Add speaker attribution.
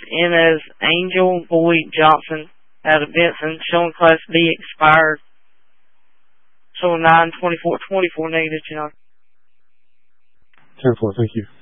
Speaker 1: in as Angel Boyd Johnson out of Benson, showing Class B expired, showing 9/24/24 negative, John.
Speaker 2: 10-4, thank you.